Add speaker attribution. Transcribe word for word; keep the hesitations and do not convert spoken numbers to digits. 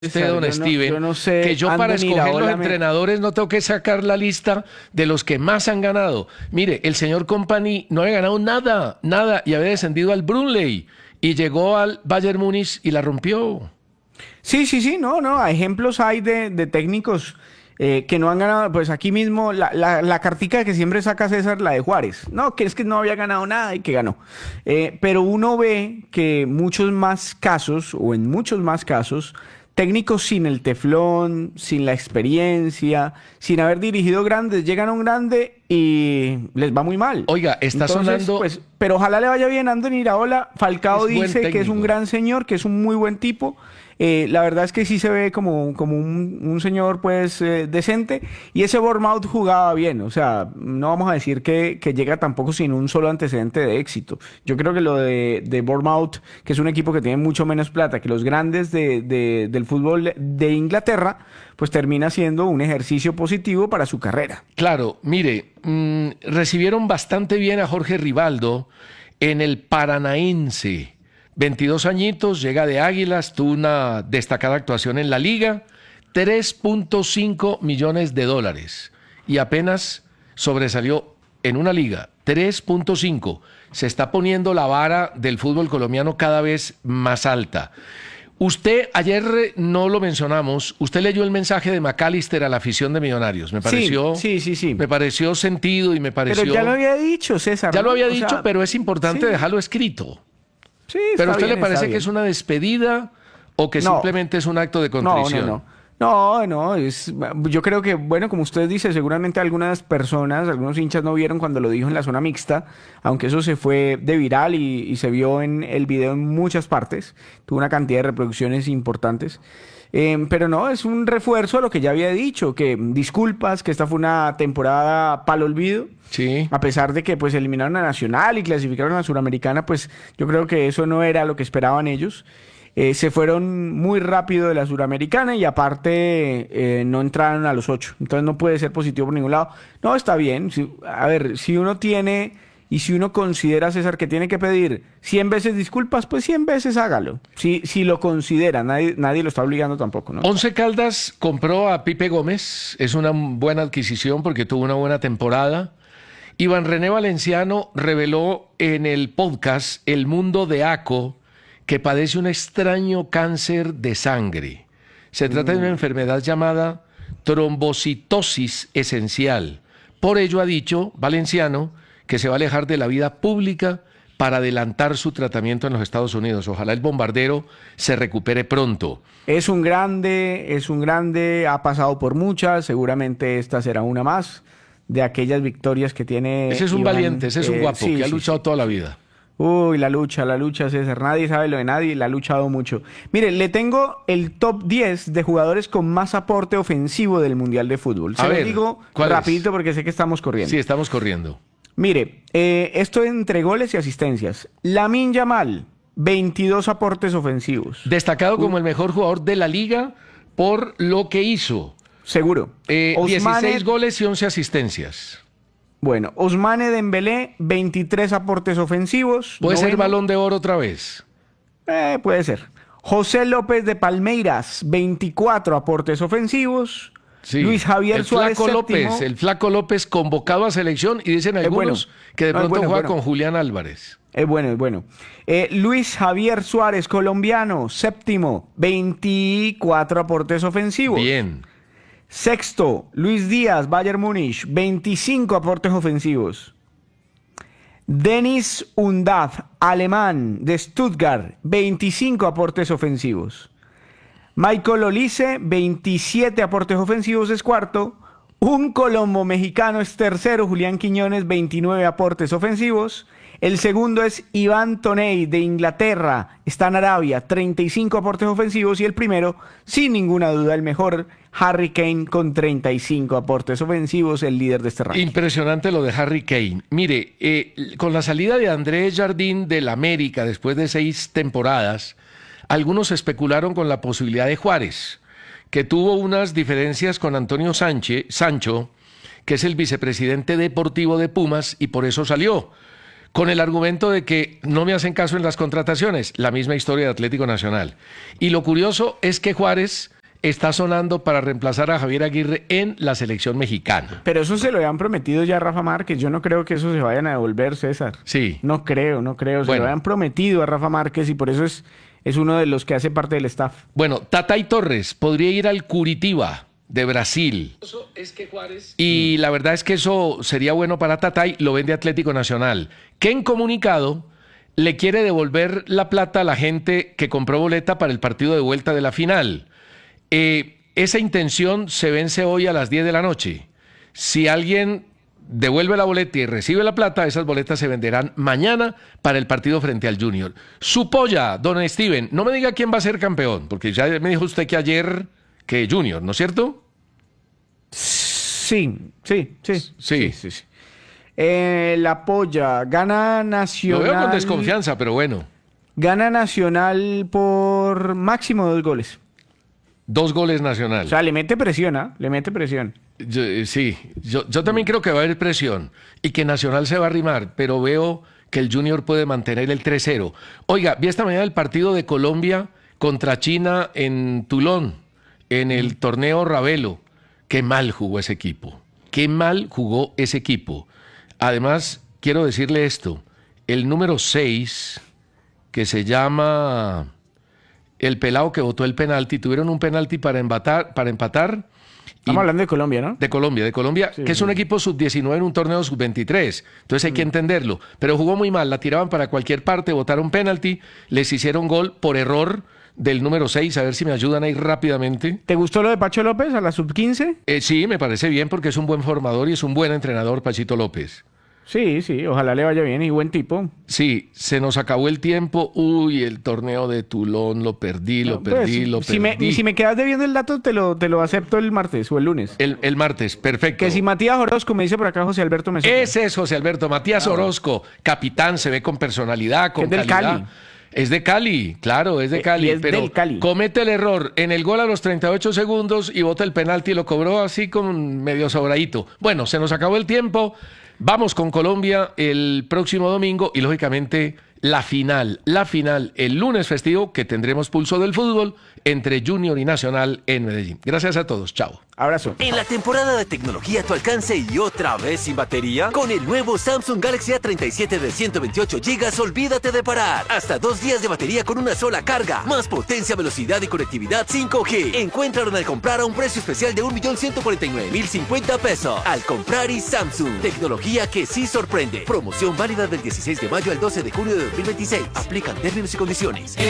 Speaker 1: usted,
Speaker 2: César,
Speaker 1: don
Speaker 2: yo no,
Speaker 1: Steven,
Speaker 2: yo no sé,
Speaker 1: que yo para
Speaker 2: Andoni
Speaker 1: escoger los
Speaker 2: Iraola me-
Speaker 1: entrenadores no tengo que sacar la lista de los que más han ganado. Mire, el señor Company no había ganado nada, nada, y había descendido al Brunley y llegó al Bayern Múnich y la rompió.
Speaker 2: Sí, sí, sí, no, no, ejemplos hay de, de técnicos eh, que no han ganado, pues aquí mismo la, la, la cartica que siempre saca César, la de Juárez, no, que es que no había ganado nada y que ganó. Eh, pero uno ve que muchos más casos, o en muchos más casos, técnicos sin el teflón, sin la experiencia, sin haber dirigido grandes, llegan a un grande y les va muy mal.
Speaker 1: Oiga, está
Speaker 2: Entonces,
Speaker 1: sonando,
Speaker 2: pues, pero ojalá le vaya bien a Andoni Iraola. Falcao
Speaker 1: es buen
Speaker 2: dice que es un
Speaker 1: técnico.
Speaker 2: gran señor, que es un muy buen tipo. Eh, la verdad es que sí se ve como, como un, un señor pues eh, decente y ese Bournemouth jugaba bien, o sea, no vamos a decir que, que llega tampoco sin un solo antecedente de éxito. Yo creo que lo de, de Bournemouth, que es un equipo que tiene mucho menos plata que los grandes de, de- del fútbol de Inglaterra, pues termina siendo un ejercicio positivo para su carrera.
Speaker 1: Claro, mire, mm, recibieron bastante bien a Jorge Rivaldo en el Paranaense. veintidós añitos, llega de Águilas, tuvo una destacada actuación en la liga, tres punto cinco millones de dólares y apenas sobresalió en una liga, tres punto cinco. Se está poniendo la vara del fútbol colombiano cada vez más alta. Usted, ayer eh, no lo mencionamos, usted leyó el mensaje de McAllister a la afición de Millonarios. Me
Speaker 2: Sí,
Speaker 1: pareció,
Speaker 2: sí, sí, sí.
Speaker 1: me pareció sentido y me
Speaker 2: Pero
Speaker 1: pareció...
Speaker 2: ya lo había dicho, César,
Speaker 1: Ya lo
Speaker 2: ¿no?
Speaker 1: había
Speaker 2: O
Speaker 1: dicho,
Speaker 2: sea,
Speaker 1: pero es importante
Speaker 2: sí,
Speaker 1: dejarlo escrito.
Speaker 2: sí,
Speaker 1: ¿Pero a
Speaker 2: está
Speaker 1: usted
Speaker 2: bien,
Speaker 1: le parece
Speaker 2: está
Speaker 1: que
Speaker 2: bien.
Speaker 1: es una despedida o que
Speaker 2: No,
Speaker 1: simplemente es un acto de
Speaker 2: no, no,
Speaker 1: contrición?
Speaker 2: no. No, no, es, yo creo que, bueno, como usted dice, seguramente algunas personas, algunos hinchas no vieron cuando lo dijo en la zona mixta, aunque eso se fue de viral y, y se vio en el video en muchas partes, tuvo una cantidad de reproducciones importantes. Eh, pero no, es un refuerzo a lo que ya había dicho, que disculpas, que esta fue una temporada para el olvido.
Speaker 1: Sí.
Speaker 2: A pesar de que pues eliminaron a Nacional y clasificaron a la Suramericana, pues yo creo que eso no era lo que esperaban ellos. Eh, se fueron muy rápido de la Suramericana y aparte eh, no entraron a los ocho. Entonces no puede ser positivo por ningún lado. No, está bien. Si- a ver, si uno tiene y si uno considera, César, que tiene que pedir cien veces disculpas, pues cien veces hágalo. Si, si lo considera, nadie, nadie lo está obligando tampoco, ¿no?
Speaker 1: Once Caldas compró a Pipe Gómez, es una buena adquisición porque tuvo una buena temporada. Iván René Valenciano reveló en el podcast El Mundo de Aco que padece un extraño cáncer de sangre. Se trata de una enfermedad llamada trombocitosis esencial. Por ello ha dicho Valenciano que se va a alejar de la vida pública para adelantar su tratamiento en los Estados Unidos. Ojalá el bombardero se recupere pronto.
Speaker 2: Es un grande, es un grande, ha pasado por muchas, seguramente esta será una más de aquellas victorias que tiene
Speaker 1: Ese es un
Speaker 2: Iván.
Speaker 1: valiente, ese es un
Speaker 2: Eh,
Speaker 1: guapo
Speaker 2: sí,
Speaker 1: que ha
Speaker 2: sí,
Speaker 1: luchado
Speaker 2: sí.
Speaker 1: toda la vida.
Speaker 2: Uy, la lucha, la lucha, César. Nadie sabe lo de nadie, la ha luchado mucho. Mire, le tengo el top diez de jugadores con más aporte ofensivo del Mundial de Fútbol.
Speaker 1: A
Speaker 2: Se lo
Speaker 1: ver,
Speaker 2: digo
Speaker 1: ¿cuál es?
Speaker 2: rapidito porque sé que estamos corriendo.
Speaker 1: Sí, estamos corriendo.
Speaker 2: Mire, eh, esto entre goles y asistencias. Lamine Yamal, veintidós aportes ofensivos.
Speaker 1: Destacado como el mejor jugador de la liga por lo que hizo.
Speaker 2: Seguro.
Speaker 1: Eh,
Speaker 2: Ousmane,
Speaker 1: dieciséis goles y once asistencias.
Speaker 2: bueno, Ousmane Dembélé, veintitrés aportes ofensivos.
Speaker 1: ¿Puede ser
Speaker 2: noveno.
Speaker 1: balón de oro otra vez?
Speaker 2: Eh, puede ser. José López de Palmeiras, veinticuatro aportes ofensivos.
Speaker 1: Sí.
Speaker 2: Luis Javier
Speaker 1: el
Speaker 2: Suárez
Speaker 1: Flaco
Speaker 2: séptimo.
Speaker 1: López, el Flaco López convocado a selección y dicen
Speaker 2: Es
Speaker 1: algunos
Speaker 2: bueno.
Speaker 1: que de
Speaker 2: No, es
Speaker 1: pronto
Speaker 2: bueno, es
Speaker 1: juega
Speaker 2: bueno.
Speaker 1: con Julián Álvarez.
Speaker 2: Es bueno, es bueno. Eh, Luis Javier Suárez, colombiano, séptimo, veinticuatro aportes ofensivos.
Speaker 1: Bien.
Speaker 2: Sexto, Luis Díaz, Bayern Múnich, veinticinco aportes ofensivos. Denis Undav, alemán, de Stuttgart, veinticinco aportes ofensivos. Michael Olise, veintisiete aportes ofensivos, es cuarto. Un colombo mexicano es tercero, Julián Quiñones, veintinueve aportes ofensivos. El segundo es Iván Toney de Inglaterra, está en Arabia, treinta y cinco aportes ofensivos. Y el primero, sin ninguna duda, el mejor, Harry Kane con treinta y cinco aportes ofensivos, el líder de este ranking.
Speaker 1: Impresionante lo de Harry Kane. Mire, eh, con la salida de Andrés Jardín del América después de seis temporadas, algunos especularon con la posibilidad de Juárez, que tuvo unas diferencias con Antonio Sánchez, Sancho, que es el vicepresidente deportivo de Pumas, y por eso salió. con el argumento de que no me hacen caso en las contrataciones. La misma historia de Atlético Nacional. Y lo curioso es que Juárez está sonando para reemplazar a Javier Aguirre en la selección mexicana.
Speaker 2: Pero eso se lo habían prometido ya a Rafa Márquez. Yo no creo que eso se vayan a devolver, César.
Speaker 1: Sí.
Speaker 2: No creo, no creo. Se
Speaker 1: Bueno.
Speaker 2: lo habían prometido a Rafa Márquez y por eso es, es uno de los que hace parte del staff.
Speaker 1: Bueno, Tatay Torres podría ir al Curitiba de Brasil. Y la verdad es que eso sería bueno para Tatay, lo vende Atlético Nacional, que en comunicado le quiere devolver la plata a la gente que compró boleta para el partido de vuelta de la final. Eh, esa intención se vence hoy a las diez de la noche. Si alguien devuelve la boleta y recibe la plata, esas boletas se venderán mañana para el partido frente al Junior. Su polla, don Steven, no me diga quién va a ser campeón, porque ya me dijo usted que ayer que Junior, ¿no es cierto?
Speaker 2: Sí, sí, sí.
Speaker 1: Sí.
Speaker 2: sí, sí, sí. Eh, la polla, gana
Speaker 1: Lo
Speaker 2: Nacional.
Speaker 1: veo con desconfianza, pero bueno.
Speaker 2: Gana Nacional por máximo dos goles.
Speaker 1: Dos goles Nacional.
Speaker 2: O sea, le mete presión, ¿ah? Le mete presión.
Speaker 1: Yo, eh, sí, yo, yo también creo que va a haber presión y que Nacional se va a arrimar, pero veo que el Junior puede mantener el tres cero. Oiga, vi esta mañana el partido de Colombia contra China en Toulon, en el torneo Ravelo. Qué mal jugó ese equipo. Qué mal jugó ese equipo. Además, quiero decirle esto. El número seis, que se llama el pelado que votó el penalti, tuvieron un penalti para empatar, para empatar.
Speaker 2: Estamos
Speaker 1: y-
Speaker 2: hablando de Colombia, ¿no?
Speaker 1: De Colombia, de Colombia,
Speaker 2: Sí,
Speaker 1: que es
Speaker 2: sí.
Speaker 1: un equipo sub diecinueve en un torneo sub veintitrés. Entonces hay que entenderlo. Pero jugó muy mal, la tiraban para cualquier parte, votaron penalti, les hicieron gol por error del número seis. A ver si me ayudan ahí rápidamente.
Speaker 2: ¿Te gustó lo de Pacho López a la sub quince?
Speaker 1: Eh, sí, me parece bien porque es un buen formador y es un buen entrenador, Pachito López.
Speaker 2: Sí, sí, ojalá le vaya bien y buen tipo.
Speaker 1: Sí, se nos acabó el tiempo. Uy, el torneo de Toulon, lo perdí, lo
Speaker 2: Pues,
Speaker 1: perdí, lo
Speaker 2: si me,
Speaker 1: perdí.
Speaker 2: si me quedas debiendo el dato, te lo, te lo acepto el martes o el lunes.
Speaker 1: El, el martes, perfecto.
Speaker 2: Que si Matías Orozco, me dice por acá José Alberto Mesota.
Speaker 1: Ese es José Alberto Matías Orozco, capitán, se ve con personalidad, con
Speaker 2: Es del
Speaker 1: calidad.
Speaker 2: Cali.
Speaker 1: Es de Cali, claro, es de
Speaker 2: Eh,
Speaker 1: Cali,
Speaker 2: y es
Speaker 1: pero
Speaker 2: del Cali.
Speaker 1: comete el error en el gol a los treinta y ocho segundos y bota el penalti y lo cobró así con medio sobradito. Bueno, se nos acabó el tiempo. Vamos con Colombia el próximo domingo y lógicamente la final, la final el lunes festivo que tendremos pulso del fútbol entre Junior y Nacional en Medellín. Gracias a todos, chao.
Speaker 2: Abrazo.
Speaker 3: En la temporada de tecnología a tu alcance y otra vez sin batería, con el nuevo Samsung Galaxy A treinta y siete de ciento veintiocho gigas, olvídate de parar. Hasta dos días de batería con una sola carga. Más potencia, velocidad y conectividad cinco G. Encuéntralo al comprar a un precio especial de un millón ciento cuarenta y nueve mil cincuenta pesos. Al comprar y Samsung. Tecnología que sí sorprende. Promoción válida del dieciséis de mayo al doce de junio de dos mil veintiséis. Aplican términos y condiciones.